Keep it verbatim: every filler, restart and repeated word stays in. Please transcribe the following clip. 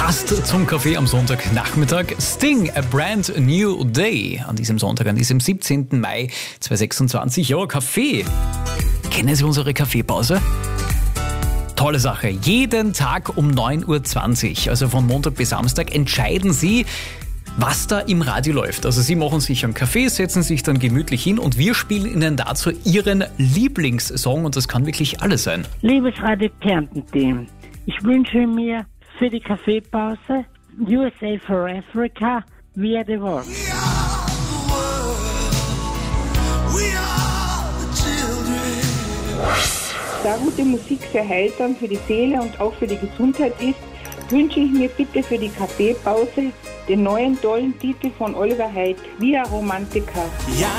Passt zum Kaffee am Sonntagnachmittag. Sting, A Brand New Day. An diesem Sonntag, an diesem siebzehnten Mai zweitausendsechsundzwanzig. Ja, Kaffee. Kennen Sie unsere Kaffeepause? Tolle Sache. Jeden Tag um neun Uhr zwanzig, also von Montag bis Samstag, entscheiden Sie, was da im Radio läuft. Also Sie machen sich einen Kaffee, setzen sich dann gemütlich hin und wir spielen Ihnen dazu Ihren Lieblingssong und das kann wirklich alles sein. Liebes Radio Kärnten-Team, ich wünsche mir für die Kaffeepause U S A for Africa, We Are the World. Da gute Musik sehr heilsam für die Seele und auch für die Gesundheit ist, wünsche ich mir bitte für die Kaffeepause den neuen tollen Titel von Oliver Heydt, Via Romantica. Ja.